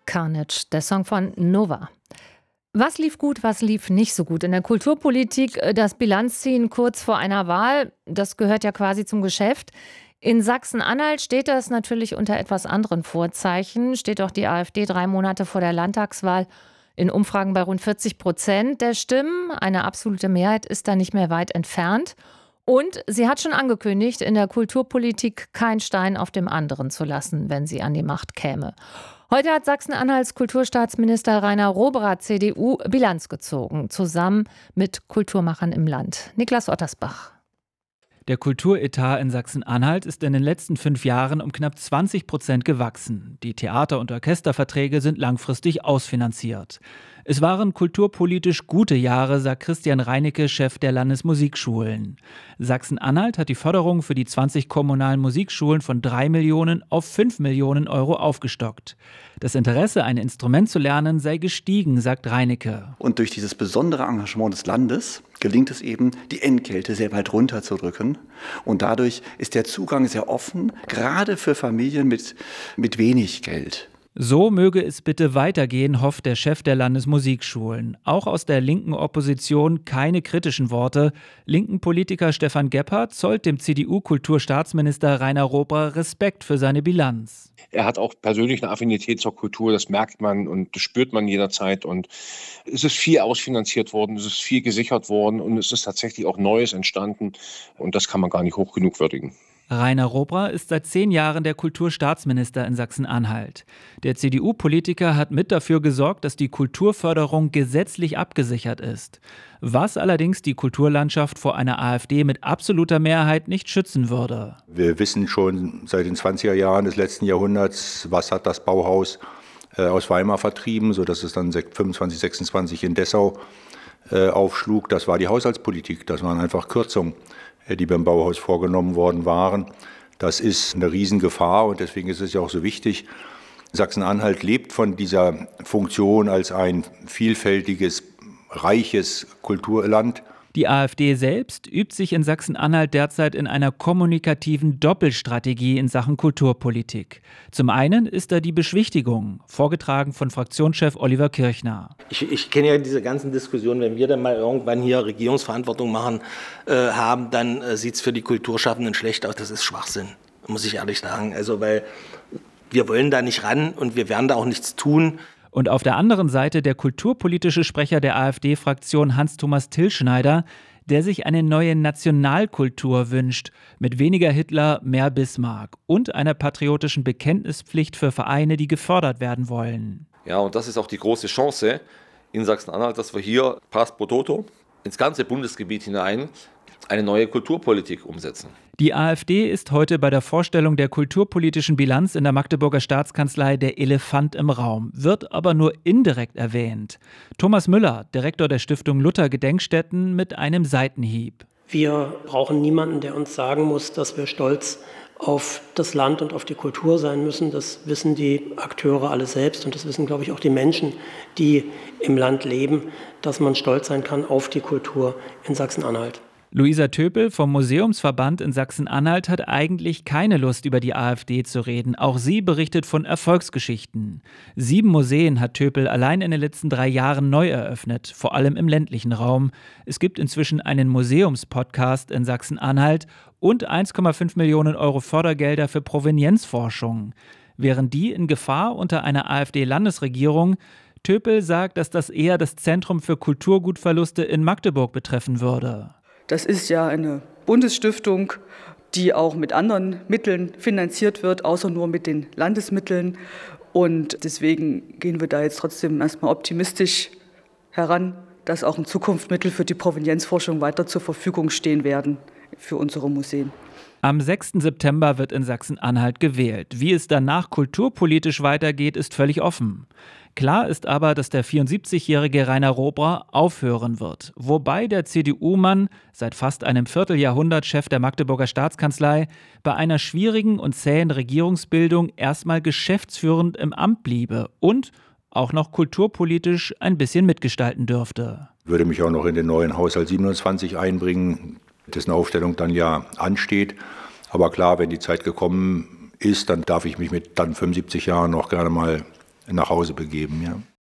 Carnage, der Song von Nova. Was lief gut, was lief nicht so gut? In der Kulturpolitik das Bilanzziehen kurz vor einer Wahl, das gehört ja quasi zum Geschäft. In Sachsen-Anhalt steht das natürlich unter etwas anderen Vorzeichen. Steht auch die AfD 3 Monate vor der Landtagswahl in Umfragen bei rund 40% der Stimmen. Eine absolute Mehrheit ist da nicht mehr weit entfernt. Und sie hat schon angekündigt, in der Kulturpolitik keinen Stein auf dem anderen zu lassen, wenn sie an die Macht käme. Heute hat Sachsen-Anhalts Kulturstaatsminister Rainer Roberer, CDU, Bilanz gezogen, zusammen mit Kulturmachern im Land. Niklas Ottersbach. Der Kulturetat in Sachsen-Anhalt ist in den letzten 5 Jahren um knapp 20% gewachsen. Die Theater- und Orchesterverträge sind langfristig ausfinanziert. Es waren kulturpolitisch gute Jahre, sagt Christian Reinecke, Chef der Landesmusikschulen. Sachsen-Anhalt hat die Förderung für die 20 kommunalen Musikschulen von 3 Millionen auf 5 Millionen Euro aufgestockt. Das Interesse, ein Instrument zu lernen, sei gestiegen, sagt Reinecke. Und durch dieses besondere Engagement des Landes gelingt es eben, die Entgelte sehr weit runterzudrücken. Und dadurch ist der Zugang sehr offen, gerade für Familien mit wenig Geld. So möge es bitte weitergehen, hofft der Chef der Landesmusikschulen. Auch aus der linken Opposition keine kritischen Worte. Linken Politiker Stefan Gebhardt zollt dem CDU-Kulturstaatsminister Rainer Roberer Respekt für seine Bilanz. Er hat auch persönlich eine Affinität zur Kultur, das merkt man und das spürt man jederzeit. Und es ist viel ausfinanziert worden, es ist viel gesichert worden und es ist tatsächlich auch Neues entstanden. Und das kann man gar nicht hoch genug würdigen. Rainer Roberer ist seit 10 Jahren der Kulturstaatsminister in Sachsen-Anhalt. Der CDU-Politiker hat mit dafür gesorgt, dass die Kulturförderung gesetzlich abgesichert ist. Was allerdings die Kulturlandschaft vor einer AfD mit absoluter Mehrheit nicht schützen würde. Wir wissen schon seit den 20er Jahren des letzten Jahrhunderts, was hat das Bauhaus aus Weimar vertrieben, sodass es dann 25, 26 in Dessau aufschlug. Das war die Haushaltspolitik, das waren einfach Kürzungen, die beim Bauhaus vorgenommen worden waren. Das ist eine Riesengefahr und deswegen ist es ja auch so wichtig. Sachsen-Anhalt lebt von dieser Funktion als ein vielfältiges, reiches Kulturland. Die AfD selbst übt sich in Sachsen-Anhalt derzeit in einer kommunikativen Doppelstrategie in Sachen Kulturpolitik. Zum einen ist da die Beschwichtigung, vorgetragen von Fraktionschef Oliver Kirchner. Ich kenne ja diese ganzen Diskussionen, wenn wir dann mal irgendwann hier Regierungsverantwortung haben, dann sieht es für die Kulturschaffenden schlecht aus. Das ist Schwachsinn, muss ich ehrlich sagen. Also, weil wir wollen da nicht ran und wir werden da auch nichts tun. Und auf der anderen Seite der kulturpolitische Sprecher der AfD-Fraktion Hans-Thomas Tillschneider, der sich eine neue Nationalkultur wünscht, mit weniger Hitler, mehr Bismarck und einer patriotischen Bekenntnispflicht für Vereine, die gefördert werden wollen. Ja, und das ist auch die große Chance in Sachsen-Anhalt, dass wir hier pass pro toto ins ganze Bundesgebiet hinein eine neue Kulturpolitik umsetzen. Die AfD ist heute bei der Vorstellung der kulturpolitischen Bilanz in der Magdeburger Staatskanzlei der Elefant im Raum, wird aber nur indirekt erwähnt. Thomas Müller, Direktor der Stiftung Luther Gedenkstätten, mit einem Seitenhieb. Wir brauchen niemanden, der uns sagen muss, dass wir stolz auf das Land und auf die Kultur sein müssen. Das wissen die Akteure alle selbst und das wissen, glaube ich, auch die Menschen, die im Land leben, dass man stolz sein kann auf die Kultur in Sachsen-Anhalt. Luisa Töpel vom Museumsverband in Sachsen-Anhalt hat eigentlich keine Lust, über die AfD zu reden. Auch sie berichtet von Erfolgsgeschichten. 7 Museen hat Töpel allein in den letzten 3 Jahren neu eröffnet, vor allem im ländlichen Raum. Es gibt inzwischen einen Museumspodcast in Sachsen-Anhalt und 1,5 Millionen Euro Fördergelder für Provenienzforschung. Wären die in Gefahr unter einer AfD-Landesregierung? Töpel sagt, dass das eher das Zentrum für Kulturgutverluste in Magdeburg betreffen würde. Das ist ja eine Bundesstiftung, die auch mit anderen Mitteln finanziert wird, außer nur mit den Landesmitteln. Und deswegen gehen wir da jetzt trotzdem erstmal optimistisch heran, dass auch in Zukunft Mittel für die Provenienzforschung weiter zur Verfügung stehen werden für unsere Museen. Am 6. September wird in Sachsen-Anhalt gewählt. Wie es danach kulturpolitisch weitergeht, ist völlig offen. Klar ist aber, dass der 74-jährige Rainer Roberer aufhören wird. Wobei der CDU-Mann, seit fast einem Vierteljahrhundert Chef der Magdeburger Staatskanzlei, bei einer schwierigen und zähen Regierungsbildung erstmal geschäftsführend im Amt bliebe und auch noch kulturpolitisch ein bisschen mitgestalten dürfte. Ich würde mich auch noch in den neuen Haushalt 27 einbringen, dessen Aufstellung dann ja ansteht. Aber klar, wenn die Zeit gekommen ist, dann darf ich mich mit dann 75 Jahren noch gerne mal nach Hause begeben. Ja.